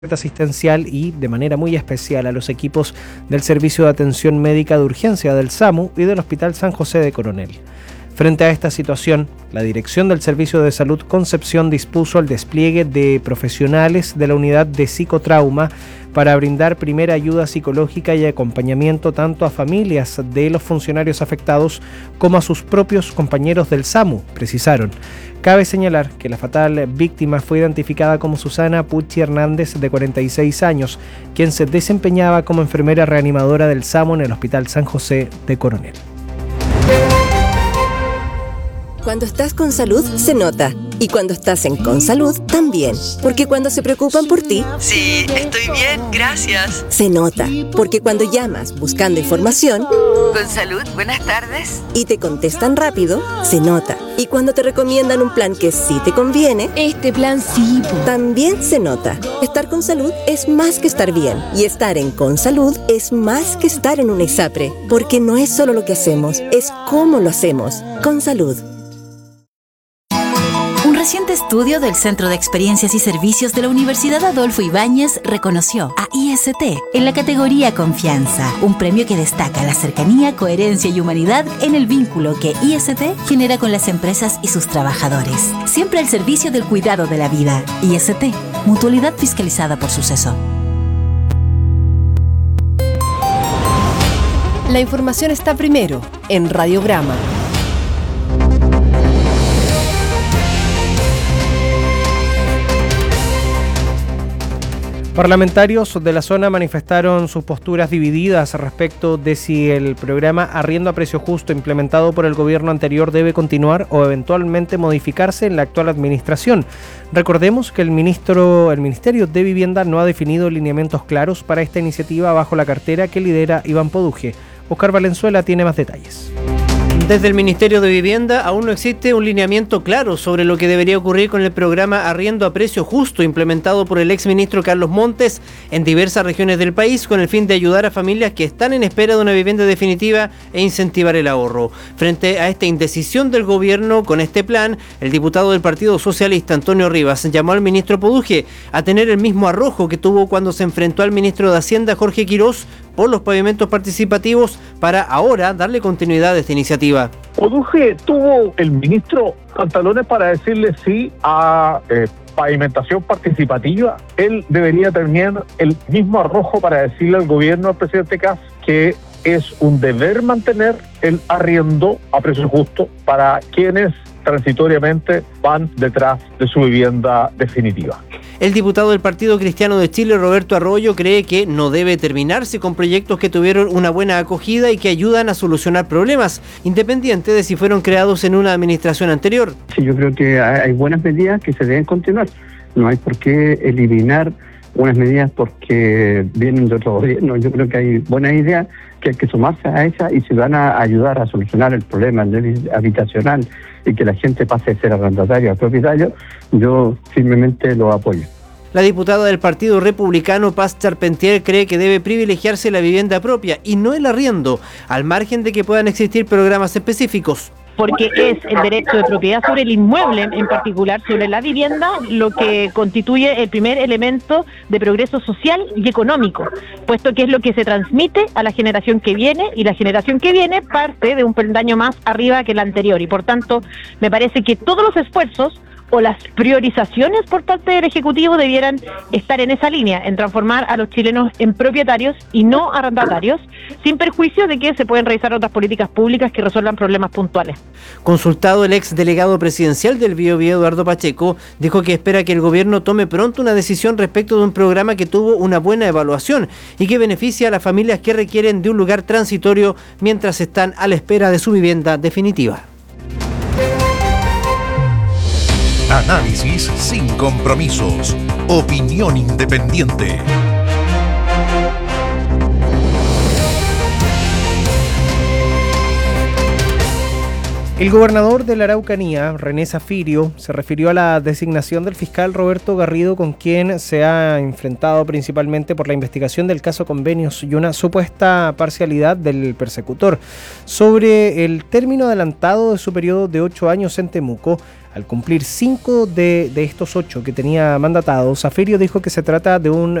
asistencial y de manera muy especial a los equipos del Servicio de Atención Médica de Urgencia del SAMU y del Hospital San José de Coronel. Frente a esta situación, la Dirección del Servicio de Salud Concepción dispuso el despliegue de profesionales de la unidad de psicotrauma para brindar primera ayuda psicológica y acompañamiento tanto a familias de los funcionarios afectados como a sus propios compañeros del SAMU, precisaron. Cabe señalar que la fatal víctima fue identificada como Susana Pucci Hernández, de 46 años, quien se desempeñaba como enfermera reanimadora del SAMU en el Hospital San José de Coronel. Cuando estás con salud, se nota. Y cuando estás en Consalud, también. Porque cuando se preocupan por ti... Sí, estoy bien, gracias. Se nota. Porque cuando llamas buscando información... Consalud, buenas tardes. Y te contestan rápido, se nota. Y cuando te recomiendan un plan que sí te conviene... Este plan sí. También se nota. Estar con salud es más que estar bien. Y estar en Consalud es más que estar en un ISAPRE. Porque no es solo lo que hacemos, es cómo lo hacemos. Consalud. Un reciente estudio del Centro de Experiencias y Servicios de la Universidad Adolfo Ibáñez reconoció a IST en la categoría Confianza, un premio que destaca la cercanía, coherencia y humanidad en el vínculo que IST genera con las empresas y sus trabajadores. Siempre al servicio del cuidado de la vida. IST, mutualidad fiscalizada por Suceso. La información está primero en Radiograma. Parlamentarios de la zona manifestaron sus posturas divididas respecto de si el programa Arriendo a Precio Justo implementado por el gobierno anterior debe continuar o eventualmente modificarse en la actual administración. Recordemos que el Ministerio de Vivienda no ha definido lineamientos claros para esta iniciativa bajo la cartera que lidera Iván Poduje. Oscar Valenzuela tiene más detalles. Desde el Ministerio de Vivienda aún no existe un lineamiento claro sobre lo que debería ocurrir con el programa Arriendo a Precio Justo implementado por el exministro Carlos Montes en diversas regiones del país con el fin de ayudar a familias que están en espera de una vivienda definitiva e incentivar el ahorro. Frente a esta indecisión del gobierno con este plan, el diputado del Partido Socialista Antonio Rivas llamó al ministro Poduje a tener el mismo arrojo que tuvo cuando se enfrentó al ministro de Hacienda Jorge Quirós por los pavimentos participativos para ahora darle continuidad a esta iniciativa. Poduje tuvo el ministro pantalones para decirle sí a pavimentación participativa. Él debería tener el mismo arrojo para decirle al gobierno del presidente Kast que es un deber mantener el arriendo a precio justo para quienes transitoriamente van detrás de su vivienda definitiva. El diputado del Partido Cristiano de Chile, Roberto Arroyo, cree que no debe terminarse con proyectos que tuvieron una buena acogida y que ayudan a solucionar problemas, independiente de si fueron creados en una administración anterior. Sí, yo creo que hay buenas medidas que se deben continuar. No hay por qué eliminar unas medidas porque vienen de otro gobierno. Yo creo que hay buenas ideas que hay que sumarse a esas y se van a ayudar a solucionar el problema habitacional y que la gente pase de ser arrendatario a propietario. Yo firmemente lo apoyo. La diputada del Partido Republicano, Paz Charpentier, cree que debe privilegiarse la vivienda propia y no el arriendo, al margen de que puedan existir programas específicos. Porque es el derecho de propiedad sobre el inmueble, en particular sobre la vivienda, lo que constituye el primer elemento de progreso social y económico, puesto que es lo que se transmite a la generación que viene, y la generación que viene parte de un peldaño más arriba que la anterior, y por tanto me parece que todos los esfuerzos o las priorizaciones por parte del Ejecutivo debieran estar en esa línea, en transformar a los chilenos en propietarios y no arrendatarios, sin perjuicio de que se pueden realizar otras políticas públicas que resuelvan problemas puntuales. Consultado, el ex delegado presidencial del Biobío, Eduardo Pacheco, dijo que espera que el gobierno tome pronto una decisión respecto de un programa que tuvo una buena evaluación y que beneficia a las familias que requieren de un lugar transitorio mientras están a la espera de su vivienda definitiva. Análisis sin compromisos. Opinión independiente. El gobernador de la Araucanía, René Zafirio, se refirió a la designación del fiscal Roberto Garrido, con quien se ha enfrentado principalmente por la investigación del caso Convenios y una supuesta parcialidad del persecutor. Sobre el término adelantado de su periodo de 8 años en Temuco, Al cumplir 5 de estos 8 que tenía mandatados, Safirio dijo que se trata de un